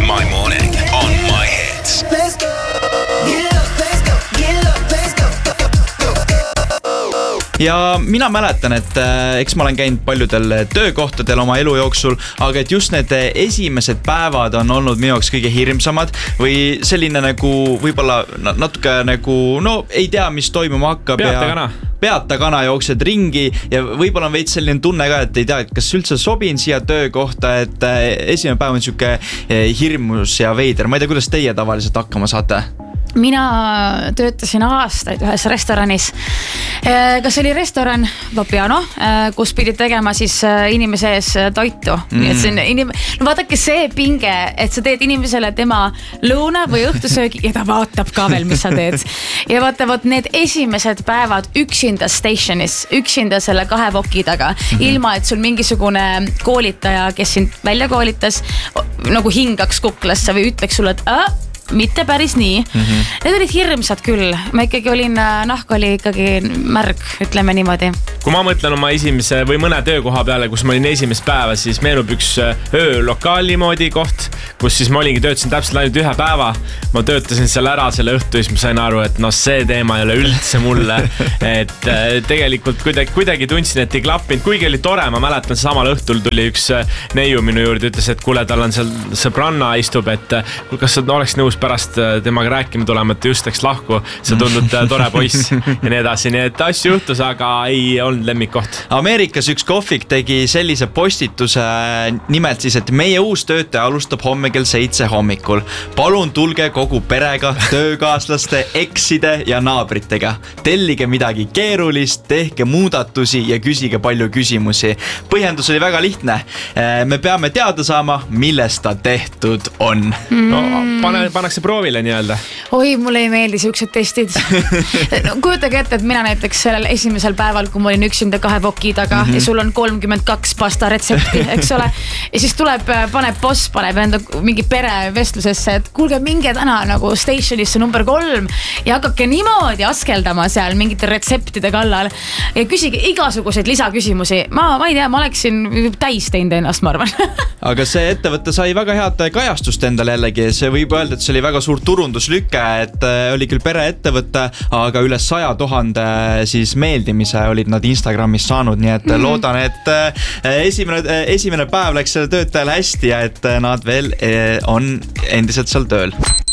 My morning on my hits. Let's go. Get up, let's go. Get up, let's go. Ja mina mäletan, et eks ma olen käinud paljudel töökohtadel oma elu jooksul, aga et just need esimesed päevad on olnud minu jaoks kõige hirmsamad või selline nagu võib-olla natuke nagu, no ei tea, mis toimuma hakkab. Peata kana jooksed ringi ja võib-olla on veits selline tunne ka, et ei tea, et kas üldse sobin siia töökohta, et esimene päev on siuke hirmus ja veider. Ma ei tea, kuidas teie tavaliselt hakkama saate? Mina töötasin aastaid ühes restoranis. Kas oli restoran Vapiano, kus pidid tegema siis inimese ees toitu. Nii et see on no vaadake see pinge, et sa teed inimesele tema lõuna või õhtusöögi ja ta vaatab ka veel, mis sa teed. Ja vaata, need esimesed päevad üksinda stationis, üksinda selle 2 voki taga, ilma et sul mingisugune koolitaja, kes sind välja koolitas, nagu hingaks kuklasse või ütleks sulle, et mitte päris nii. Need olid hirmsad küll. Ma ikkagi olin, nahk oli ikkagi märg, ütleme niimoodi. Kui ma mõtlen oma esimese või mõne töökoha peale, kus ma olin esimest päeva, siis meenub üks öölokaali moodi koht, kus siis ma töötasin täpselt ainult 1 päeva. Ma töötasin seal ära selle õhtu ja siis ma sain aru, et no see teema ei ole üldse mulle. Et tegelikult kuidagi tundsin, et ei klappinud. Kuigi oli tore, ma mäletan, samal õhtul tuli üks neiu minu juurde, ütles, et kuule, tal on seal sõbranna istub, et kas sa oleks nõus pärast temaga rääkima tulema, et just läks lahku, sa tundud tore poiss ja nii edasi, nii et asju juhtus, aga ei olnud lemmikkoht. Ameerikas üks kohvik tegi sellise postituse nimelt siis, et meie uus töötaja alustab homme kell 7 hommikul. Palun tulge kogu perega, töökaaslaste, ekside ja naabritega. Tellige midagi keerulist, tehke muudatusi ja küsige palju küsimusi. Põhjendus oli väga lihtne. Me peame teada saama, millest ta tehtud on. No, pannakse proovile nii öelda. Oi, mulle ei meeldi siuksed testid. Kujutage ette, et mina näiteks sellel esimesel päeval, kui ma olin üksinda 2 voki taga ja sul on 32 pasta retsepti, eks ole. Ja siis paneb boss enda mingi pere vestlusesse, et kuulge, minge täna nagu stationisse number 3 ja hakake niimoodi askeldama seal mingite retseptide kallal ja küsige igasuguseid lisaküsimusi. Ma ei tea, ma oleksin täis teinud ennast, ma arvan. Aga see ettevõte sai väga head kajastust endale jällegi. See võib öelda, et see oli väga suur turunduslüke, et oli küll pereettevõte, aga üle 100 000 siis meeldimise olid nad Instagramis saanud, nii et loodan, et esimene päev läks selle töötajale hästi ja et nad veel on endiselt seal tööl.